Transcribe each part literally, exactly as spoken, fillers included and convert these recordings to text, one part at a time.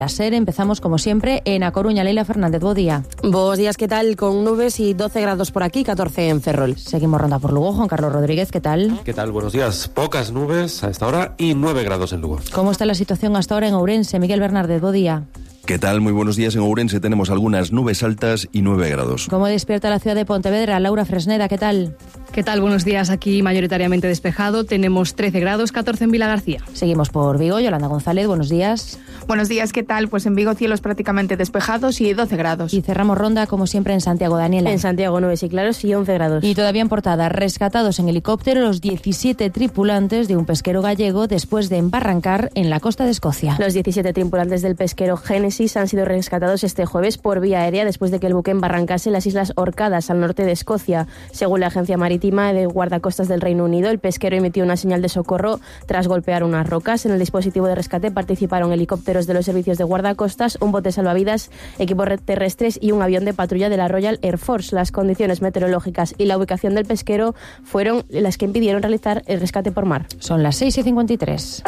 La SER, empezamos como siempre en A Coruña. Leila Fernández, buen día. Buenos días, ¿qué tal? Con nubes y doce grados por aquí, catorce en Ferrol. Seguimos ronda por Lugo. Juan Carlos Rodríguez, ¿qué tal? ¿Qué tal? Buenos días. Pocas nubes a esta hora y nueve grados en Lugo. ¿Cómo está la situación hasta ahora en Ourense? Miguel Bernárdez, buen día. ¿Qué tal? Muy buenos días. En Ourense tenemos algunas nubes altas y nueve grados. ¿Cómo despierta la ciudad de Pontevedra? Laura Fresneda, ¿qué tal? ¿Qué tal? Buenos días. Aquí mayoritariamente despejado. Tenemos trece grados, catorce en Vilagarcía. Seguimos por Vigo. Yolanda González, buenos días. Buenos días, ¿qué tal? Pues en Vigo cielos prácticamente despejados y doce grados. Y cerramos ronda, como siempre, en Santiago. Daniela. En Santiago, nubes y claros y once grados. Y todavía en portada, rescatados en helicóptero los diecisiete tripulantes de un pesquero gallego después de embarrancar en la costa de Escocia. Los diecisiete tripulantes del pesquero Génesis han sido rescatados este jueves por vía aérea después de que el buque embarrancase en las Islas Orcadas, al norte de Escocia. Según la agencia marítima de guardacostas del Reino Unido, el pesquero emitió una señal de socorro tras golpear unas rocas. En el dispositivo de rescate participaron helicópteros de los servicios de guardacostas, un bote salvavidas, equipos terrestres y un avión de patrulla de la Royal Air Force. Las condiciones meteorológicas y la ubicación del pesquero fueron las que impidieron realizar el rescate por mar. Son las seis y cincuenta y tres.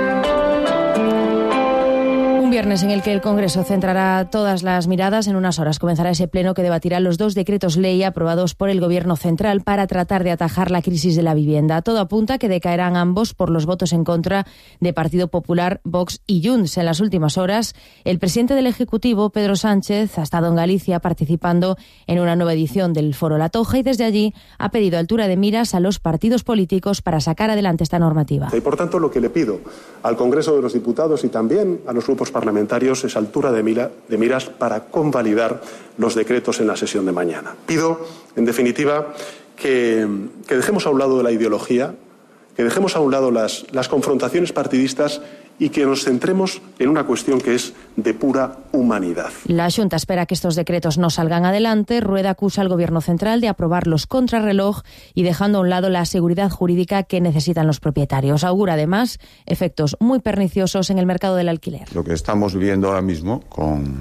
Un viernes en el que el Congreso centrará todas las miradas. En unas horas comenzará ese pleno que debatirá los dos decretos ley aprobados por el Gobierno central para tratar de atajar la crisis de la vivienda. Todo apunta que decaerán ambos por los votos en contra de Partido Popular, Vox y Junts. En las últimas horas, el presidente del Ejecutivo, Pedro Sánchez, ha estado en Galicia participando en una nueva edición del Foro La Toja y desde allí ha pedido altura de miras a los partidos políticos para sacar adelante esta normativa. Y por tanto, lo que le pido al Congreso de los Diputados y también a los grupos parlamentarios es altura de, mira, de miras para convalidar los decretos en la sesión de mañana. Pido, en definitiva, que, que dejemos a un lado la ideología, que dejemos a un lado las, las confrontaciones partidistas y que nos centremos en una cuestión que es de pura humanidad. La Xunta espera que estos decretos no salgan adelante. Rueda acusa al Gobierno central de aprobarlos contrarreloj y dejando a un lado la seguridad jurídica que necesitan los propietarios. Augura además efectos muy perniciosos en el mercado del alquiler. Lo que estamos viviendo ahora mismo con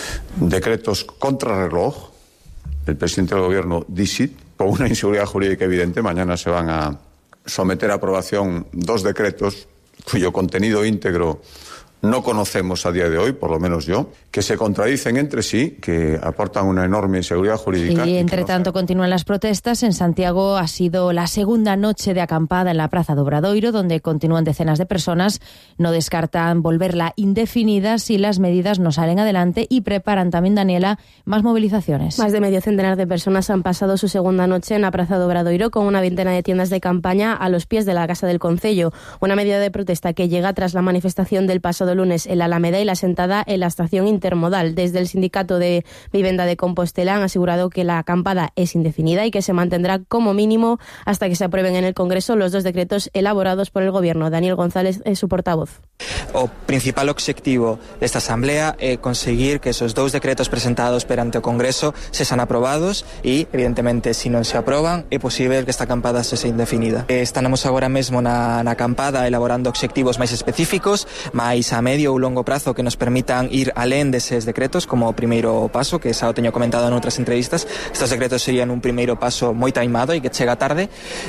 decretos contrarreloj, el presidente del Gobierno dice, con una inseguridad jurídica evidente, mañana se van a someter a aprobación dos decretos cuyo contenido íntegro no conocemos a día de hoy, por lo menos yo, que se contradicen entre sí, que aportan una enorme inseguridad jurídica. Y entre tanto continúan las protestas. En Santiago ha sido la segunda noche de acampada en la Praza de Obradoiro, donde continúan decenas de personas. No descartan volverla indefinida si las medidas no salen adelante y preparan también, Daniela, más movilizaciones. Más de medio centenar de personas han pasado su segunda noche en la Praza de Obradoiro con una veintena de tiendas de campaña a los pies de la Casa del Concello. Una medida de protesta que llega tras la manifestación del pasado lunes en la Alameda y la sentada en la estación intermodal. Desde el Sindicato de Vivienda de Compostela han asegurado que la acampada es indefinida y que se mantendrá como mínimo hasta que se aprueben en el Congreso los dos decretos elaborados por el Gobierno. Daniel González es su portavoz. O principal objetivo desta Asamblea é conseguir que esos dous decretos presentados perante o Congreso sexan aprobados e, evidentemente, se non se aproban, é posible que esta acampada sexa indefinida. Estamos agora mesmo na, na acampada elaborando obxectivos máis específicos, máis a medio ou longo prazo que nos permitan ir alén deses decretos como o primeiro paso, que xa o teño comentado en outras entrevistas. Estos decretos serían un primeiro paso moi taimado e que chega tarde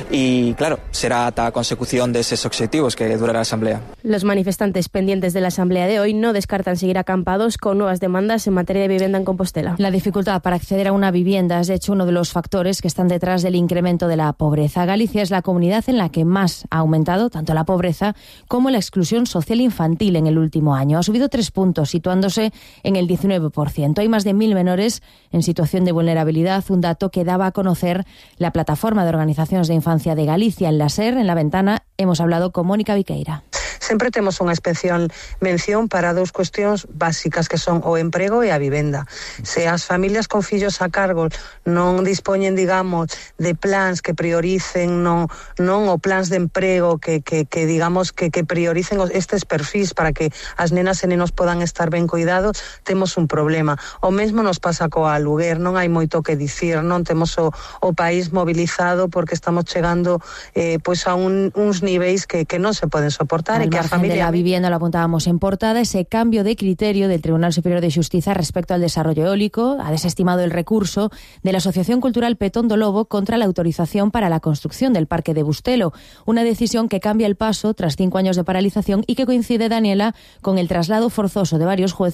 e, claro, será ata a consecución deses obxectivos que durará a Asamblea. Los manifestantes pendientes de la Asamblea de hoy no descartan seguir acampados con nuevas demandas en materia de vivienda en Compostela. La dificultad para acceder a una vivienda es, de hecho, uno de los factores que están detrás del incremento de la pobreza. Galicia es la comunidad en la que más ha aumentado tanto la pobreza como la exclusión social infantil en el último año. Ha subido tres puntos, situándose en el diecinueve por ciento. Hay más de mil menores en situación de vulnerabilidad, un dato que daba a conocer la Plataforma de Organizaciones de Infancia de Galicia. En la SER, en La Ventana, hemos hablado con Mónica Viqueira. Sempre temos unha especial mención para dous cuestións básicas que son o emprego e a vivenda. Se as familias con fillos a cargo non dispoñen, digamos, de plans que prioricen non non o plans de emprego que que que digamos que que prioricen estes perfis para que as nenas e nenos podan estar ben cuidados, temos un problema. O mesmo nos pasa coa aluguer, non hai moito que dicir, non temos o o país mobilizado porque estamos chegando eh pois a un uns niveis que que non se poden soportar. que a margen familia... de la vivienda, lo apuntábamos en portada, ese cambio de criterio del Tribunal Superior de Justicia respecto al desarrollo eólico ha desestimado el recurso de la Asociación Cultural Petón do Lobo contra la autorización para la construcción del Parque de Bustelo, una decisión que cambia el paso tras cinco años de paralización y que coincide, Daniela, con el traslado forzoso de varios jueces